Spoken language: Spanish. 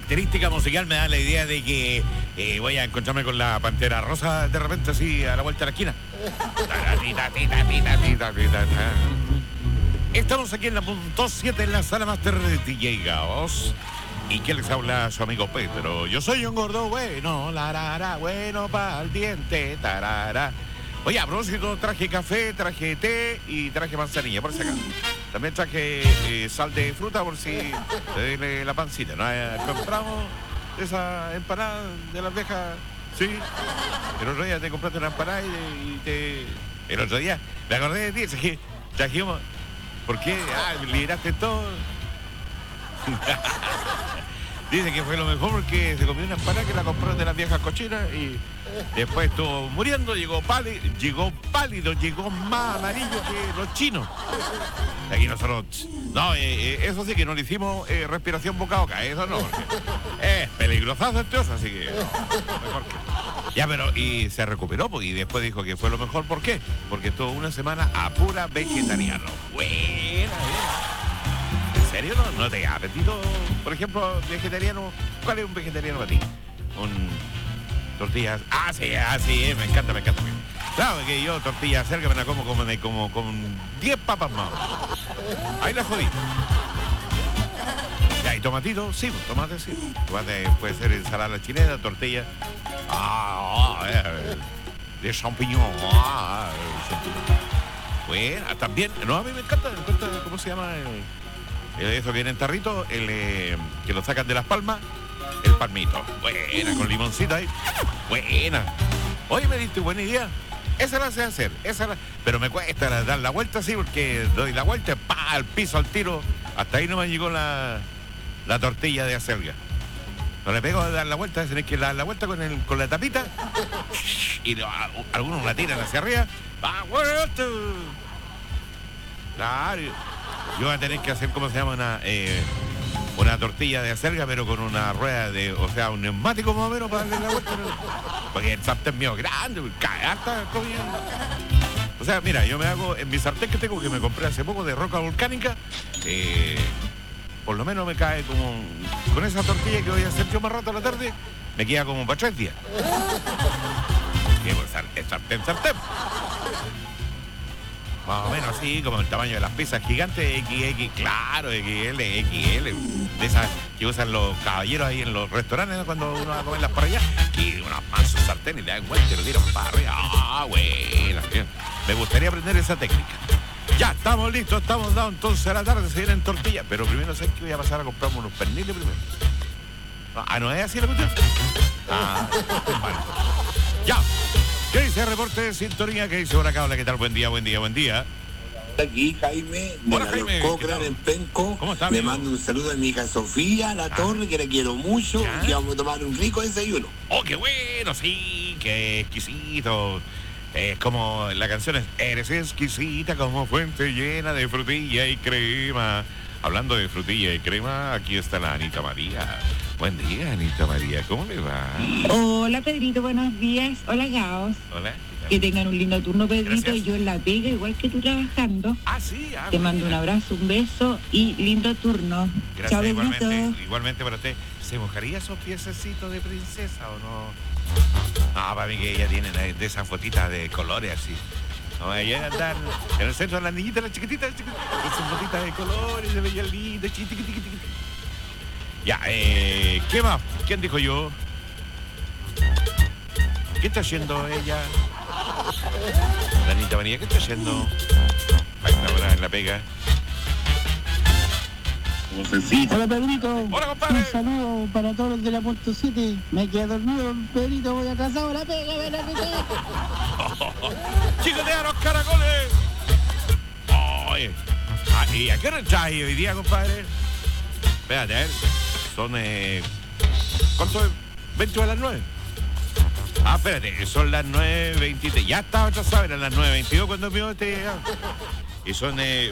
característica musical me da la idea de que voy a encontrarme con la Pantera Rosa de repente así a la vuelta de la esquina. Estamos aquí en la punto 7 en la sala máster de DJ Gaos. ¿Y qué les habla su amigo Pedro? Yo soy un gordo bueno, bueno para el diente, tarara. Oye, a propósito, traje café, traje té y traje manzanilla, por si acaso. También traje sal de fruta por si te duele la pancita. ¿No? Compramos esa empanada de las viejas, sí. El otro día te compraste una empanada el otro día me acordé de ti, trajimos. ¿Por qué? Liberaste todo. Dice que fue lo mejor porque se comió una empanada que la compró de las viejas cochinas y después estuvo muriendo, llegó pálido, llegó más amarillo que los chinos. Aquí nosotros, no, eso sí que no le hicimos respiración boca a boca, eso no, porque es peligrosazo este oso, así que mejor que... Ya, pero y se recuperó y después dijo que fue lo mejor, ¿por qué? Porque estuvo una semana a pura vegetariano. Buena. ¿En serio no te ha apetito? Por ejemplo, vegetariano, ¿cuál es un vegetariano para ti? Un tortillas. Sí, me encanta. Claro que yo tortillas cerca me la como con 10 papas más. Ahí la jodí. Ya, y tomatito, sí, tomate sí. Tomate puede ser ensalada chilena, tortilla. De champiñón. Bueno, también, no, a mí me encanta, ¿cómo se llama? Eso viene en tarrito, que lo sacan de las palmas, el palmito. Buena, con limoncito ahí. Buena. Oye, me diste buena idea. Esa la sé hacer. Pero me cuesta dar la vuelta así, porque doy la vuelta, al piso, al tiro. Hasta ahí no me llegó la tortilla de acelga. No le pego a dar la vuelta, tenés que dar la vuelta con la tapita. Y algunos la tiran hacia arriba. Claro. Yo voy a tener que hacer, ¿cómo se llama? Una tortilla de acelga, pero con una rueda un neumático más o menos para darle la vuelta. Porque el sartén mío es grande, harta comida. O sea, mira, yo me hago en mi sartén que tengo, que me compré hace poco de roca volcánica, por lo menos me cae como, con esa tortilla que voy a hacer yo más rato a la tarde, me queda como para 3 días. El sartén. Más o menos así, como el tamaño de las pizzas gigantes, XX, claro, XL, de esas que usan los caballeros ahí en los restaurantes, ¿no? Cuando uno va a comerlas por allá, y unos mansos sartenes, le dan vuelta y lo tiran para arriba. Bueno, bien. Me gustaría aprender esa técnica. Ya, estamos listos, estamos dados entonces a la tarde, se vienen tortillas, pero primero sé que voy a pasar a comprarme unos perniles primero. ¿No es así la cuestión? Vale. Ya. ¿Qué dice el reporte de sintonía? ¿Qué dice por acá? Hola, ¿qué tal? Buen día. Aquí Jaime, hola, Jaime, Cochrane en Penco. ¿Cómo está, le amigo? mando un saludo a mi hija Sofía, la Torre, que la quiero mucho, y que vamos a tomar un rico desayuno. ¡Oh, qué bueno! Sí, qué exquisito. Es como la canción es: eres exquisita como fuente llena de frutilla y crema. Hablando de frutilla y crema, aquí está la Anita María. Buen día, Anita María, ¿cómo le va? Hola, Pedrito, buenos días. Hola, Gaos. Hola. Que tengan un lindo turno, Pedrito. Gracias. Y yo en la pega, igual que tú trabajando. Sí. Te mando un abrazo, un beso y lindo turno. Gracias, Chao, Pedrito. igualmente para usted. ¿Se mojaría esos piececitos de princesa o no? No, para mí que ella tiene de esas fotitas de colores así. No, ella andar en el centro de las niñitas, las chiquititas, con sus fotitas de colores, se veía linda, chiquitita. Ya, ¿qué más? ¿Quién dijo yo? ¿Qué está haciendo ella? La Anita María, ¿qué está haciendo? Ahora en la pega. Hola, Pedrito. Hola, compadre. Un saludo para todos los de la Puerto 7. Me quedé dormido, Pedrito, voy atrasado a la pega, ven a pitar. ¡Chicotea los caracoles! Oye, ¿y a qué hora estás ahí hoy día, compadre? Espérate, a ver. Son, ¿cuánto es? 20 a las 9. Espérate, son las 9:23. Ya estaba atrasado, eran las 9:22 cuando vio este. Y son